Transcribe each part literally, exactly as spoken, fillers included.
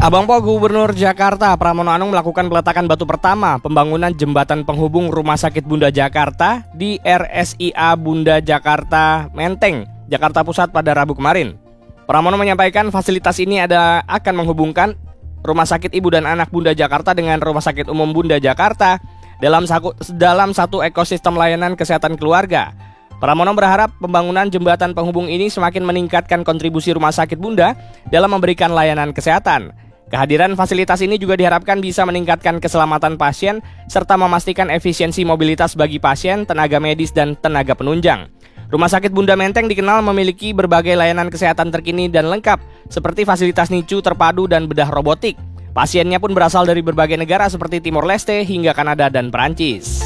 Abang Po, Gubernur Jakarta Pramono Anung melakukan peletakan batu pertama pembangunan jembatan penghubung Rumah Sakit Bunda Jakarta di R S I A Bunda Jakarta Menteng, Jakarta Pusat pada Rabu kemarin. Pramono menyampaikan fasilitas ini ada akan menghubungkan Rumah Sakit Ibu dan Anak Bunda Jakarta dengan Rumah Sakit Umum Bunda Jakarta dalam, saku, dalam satu ekosistem layanan kesehatan keluarga. Pramono berharap pembangunan jembatan penghubung ini semakin meningkatkan kontribusi Rumah Sakit Bunda dalam memberikan layanan kesehatan. Kehadiran fasilitas ini juga diharapkan bisa meningkatkan keselamatan pasien serta memastikan efisiensi mobilitas bagi pasien, tenaga medis, dan tenaga penunjang. Rumah Sakit Bunda Menteng dikenal memiliki berbagai layanan kesehatan terkini dan lengkap, seperti fasilitas NICU terpadu dan bedah robotik. Pasiennya pun berasal dari berbagai negara seperti Timor Leste hingga Kanada dan Perancis.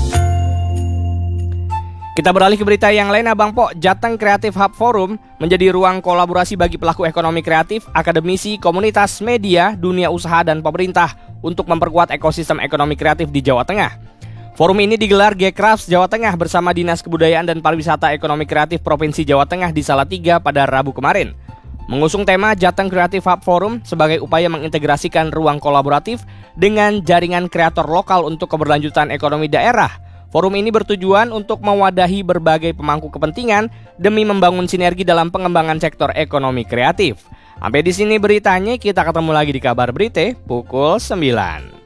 Kita beralih ke berita yang lain, Abang Po. Jateng Creative Hub Forum menjadi ruang kolaborasi bagi pelaku ekonomi kreatif, akademisi, komunitas, media, dunia usaha, dan pemerintah untuk memperkuat ekosistem ekonomi kreatif di Jawa Tengah. Forum ini digelar G-Crafts Jawa Tengah bersama Dinas Kebudayaan dan Pariwisata Ekonomi Kreatif Provinsi Jawa Tengah di Salatiga pada Rabu kemarin. Mengusung tema Jateng Creative Hub Forum sebagai upaya mengintegrasikan ruang kolaboratif dengan jaringan kreator lokal untuk keberlanjutan ekonomi daerah. Forum ini bertujuan untuk mewadahi berbagai pemangku kepentingan demi membangun sinergi dalam pengembangan sektor ekonomi kreatif. Sampai di sini beritanya, kita ketemu lagi di Kabar Berita pukul sembilan.